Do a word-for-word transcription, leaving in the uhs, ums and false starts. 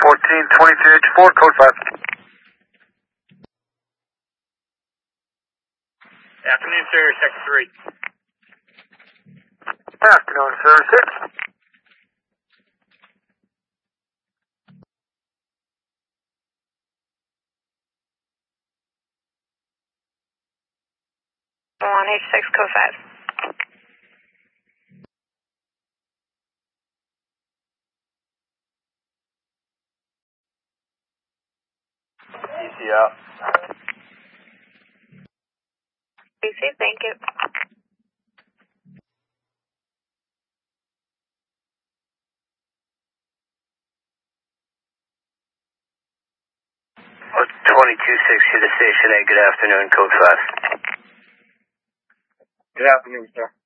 fourteen twenty-two H four, code five. Afternoon, sir. Sector three. Afternoon, sir. Six. On H six, code five. D C out. D C, thank you. twenty-two sixty to station eight. Good afternoon, code five. Good afternoon, sir.